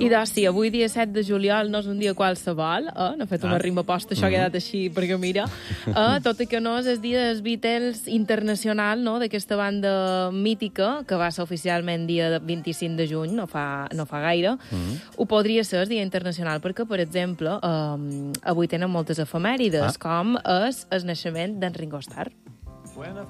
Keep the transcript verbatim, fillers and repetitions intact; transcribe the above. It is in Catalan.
I doncs sí, avui dia set de juliol no és un dia qualsevol, eh? No he fet una ah. rima posta, això mm -hmm. ha quedat així, perquè mira, eh? tot i que no és el dia dels Beatles internacional, no?, d'aquesta banda mítica, que va ser oficialment dia vint-i-cinc de juny, no fa, no fa gaire, mm -hmm. ho podria ser el dia internacional, perquè, per exemple, eh, avui tenen moltes efemèrides, ah. com és el naixement d'en Ringo Starr.